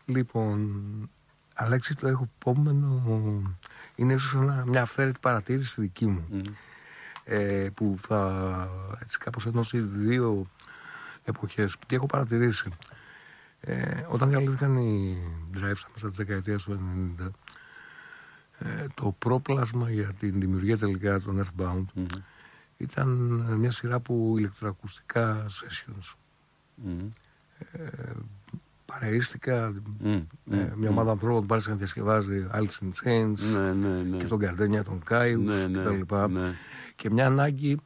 Λοιπόν, Αλέξη, το έχω επόμενο είναι ίσως μια αυθαίρετη παρατήρηση δική μου, που θα έτσι κάπως ενώσει δύο εποχές. Τι έχω παρατηρήσει. Όταν διαλύθηκαν οι Drive στα μέσα της δεκαετίας του 90, το πρόπλασμα για την δημιουργία τελικά των Earthbound ήταν μια σειρά από ηλεκτροακουστικά sessions. Παρεΐστηκα, μια ομάδα ανθρώπων που πάρεσαν να διασκευάζει Alice in Chains και τον Gardenia, τον Κάιους κτλ. Και μια ανάγκη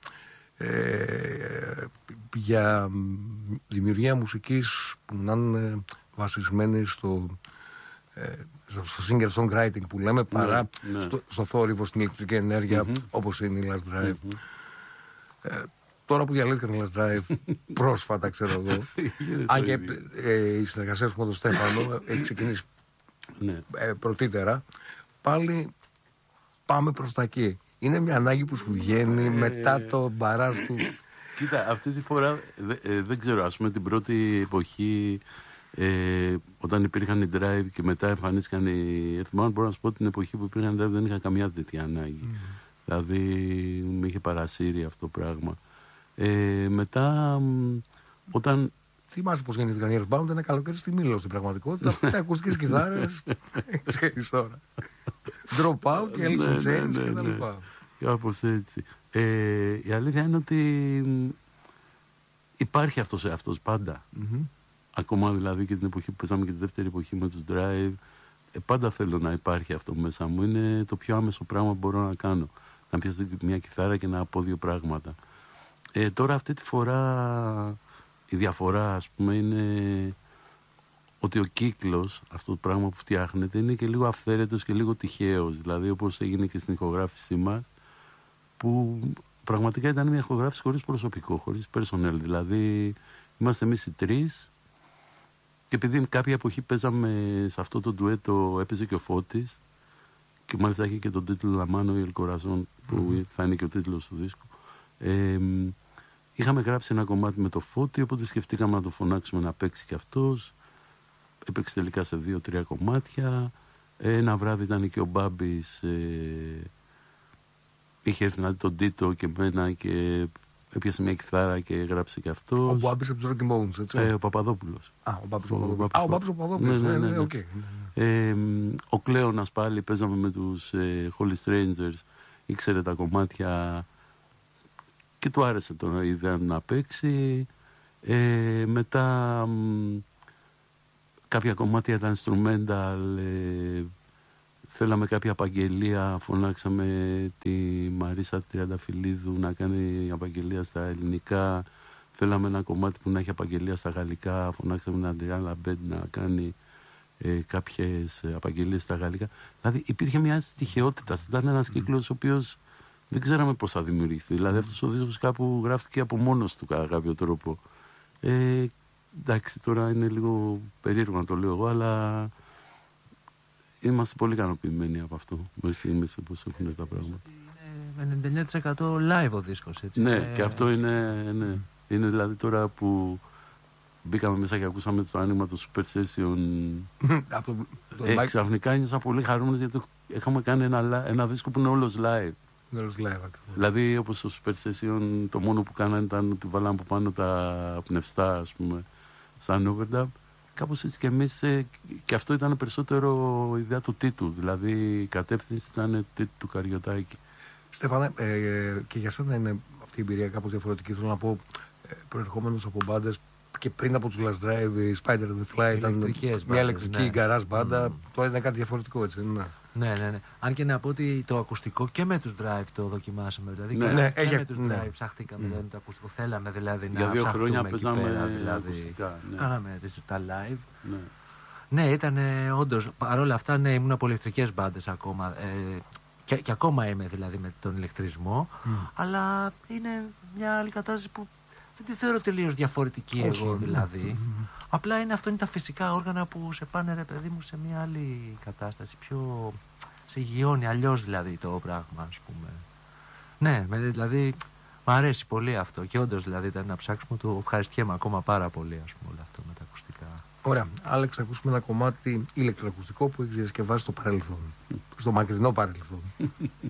για δημιουργία μουσικής που να είναι βασισμένη στο singer-songwriting που λέμε, παρά στο θόρυβο, στην ηλεκτρική ενέργεια, όπως είναι η Last Drive. Τώρα που διαλύθηκαν η Last Drive, πρόσφατα ξέρω εγώ, αν και η συνεργασία σου με τον Στέφανο έχει ξεκινήσει πρωτήτερα, πάλι πάμε προς τα εκεί. Είναι μια ανάγκη που σου βγαίνει μετά το μπαράζ του. Κοίτα, αυτή τη φορά δεν ξέρω, ας πούμε την πρώτη εποχή, όταν υπήρχαν οι Drive και μετά εμφανίστηκαν οι Earthbound, μπορώ να σου πω ότι την εποχή που υπήρχαν οι Drive δεν είχα καμιά τέτοια ανάγκη. Δηλαδή με είχε παρασύρει αυτό το πράγμα. Μετά, όταν... Θυμάσαι πως γεννήθηκαν οι Earthbound ένα καλοκαίρι στη Μήλο στην πραγματικότητα, με ακουστικές κιθάρες, ξέρεις τώρα. Drop out και Alice in Chains και τα λοιπά. Κάπως έτσι. Η αλήθεια είναι ότι υπάρχει αυτός εαυτός πάντα. Ακόμα δηλαδή και την εποχή που παίζαμε και τη δεύτερη εποχή με τους Drive, πάντα θέλω να υπάρχει αυτό μέσα μου. Είναι το πιο άμεσο πράγμα που μπορώ να κάνω. Να πιάσω μια κιθάρα και να πω δύο πράγματα. Τώρα αυτή τη φορά η διαφορά, ας πούμε, είναι ότι ο κύκλος, αυτό το πράγμα που φτιάχνεται, είναι και λίγο αυθαίρετος και λίγο τυχαίος. Δηλαδή όπως έγινε και στην ηχογράφησή μας, που πραγματικά ήταν μια ηχογράφηση χωρίς προσωπικό, χωρίς personnel. Δηλαδή είμαστε εμείς οι τρεις, και επειδή κάποια εποχή παίζαμε σε αυτό το ντουέτο, έπαιζε και ο Φώτης, και μάλιστα είχε και τον τίτλο Λαμάνο ή Ελκοραζόν, που θα είναι και ο τίτλος του δίσκου. Είχαμε γράψει ένα κομμάτι με το Φώτη, οπότε σκεφτήκαμε να το φωνάξουμε να παίξει και αυτός. Έπαιξε τελικά σε 2-3 κομμάτια. Ένα βράδυ ήταν και ο Μπάμπης, είχε έρθει να δει τον Τίτο και εμένα και έπιασε μια κιθάρα και γράψε και αυτός. Ο Μπάμπης από τους Rocky Bones, έτσι. Ο Παπαδόπουλος. Ο Μπάμπης ο Παπαδόπουλος. Ο Κλέονας πάλι, παίζαμε με τους Holy Strangers, ήξερε τα κομμάτια και του άρεσε η ιδέα να παίξει. Μετά κάποια κομμάτια ήταν instrumental, θέλαμε κάποια απαγγελία, φωνάξαμε τη Μαρίσα Τριανταφυλλίδου να κάνει απαγγελία στα ελληνικά, θέλαμε ένα κομμάτι που να έχει απαγγελία στα γαλλικά, φωνάξαμε την Αντριάν Λαμπέντ να κάνει κάποιες απαγγελίες στα γαλλικά. Δηλαδή υπήρχε μια τυχαιότητα, ήταν ένας κύκλος ο οποίος δεν ξέραμε πώς θα δημιουργηθεί. Δηλαδή αυτός ο δίσκος κάπου γράφτηκε από μόνος του κατά κάποιο τρόπο. Εντάξει, τώρα είναι λίγο περίεργο να το λέω εγώ, αλλά είμαστε πολύ ικανοποιημένοι από αυτό. Μέχρι στιγμής πώς έχουν τα πράγματα. Είναι 99% live ο δίσκος, έτσι. Ναι, και αυτό είναι, ναι. Είναι δηλαδή τώρα που μπήκαμε μέσα και ακούσαμε το άνοιγμα του Super Session. Ξαφνικά νιώσα πολύ χαρούμενος, γιατί έχουμε κάνει ένα δίσκο που είναι όλος live. Δηλαδή όπως στο Super Session το μόνο που κάνανε ήταν ότι βάλαμε από πάνω τα πνευστά, ας πούμε, σαν overdub. Κάπως έτσι και εμείς, και αυτό ήταν περισσότερο ιδέα του Τίτου, δηλαδή η κατεύθυνση ήταν του Καριωτάκη. Στέφανε, και για σένα είναι αυτή η εμπειρία κάπως διαφορετική. Θέλω να πω, προερχόμενος από μπάντες και πριν από τους Last Drive, η Spider and the Fly ήταν μια ηλεκτρική garage μπάντα. Τώρα είναι κάτι διαφορετικό, έτσι, ναι. Ναι. Αν και να πω ότι το ακουστικό και με τους Drive το δοκιμάσαμε. Δηλαδή και με τους Drive ψαχτήκαμε με το ακουστικό. Θέλαμε δηλαδή να για 2 χρόνια παίζαμε δηλαδή, ακουστικά. Κάναμε τα live. Ναι, ήταν όντως, παρόλα αυτά, ναι, ήμουν από ηλεκτρικές μπάντες ακόμα. Και ακόμα είμαι δηλαδή με τον ηλεκτρισμό. Αλλά είναι μια άλλη κατάσταση που δεν τη θεωρώ τελείως διαφορετική εγώ δηλαδή. Απλά αυτό είναι τα φυσικά όργανα που σε πάνε, ρε παιδί μου, σε μια άλλη κατάσταση, πιο σε γιώνει αλλιώς δηλαδή το πράγμα, ας πούμε. Ναι, δηλαδή μου αρέσει πολύ αυτό και όντως δηλαδή ήταν ένα ψάξιμο, το ευχαριστιέμαι ακόμα πάρα πολύ, ας πούμε, όλο αυτό με τα ακουστικά. Ωραία. Άλεξ, θα ακούσουμε ένα κομμάτι ηλεκτροακουστικό που έχει διασκευάσει στο παρελθόν. Στο μακρινό παρελθόν.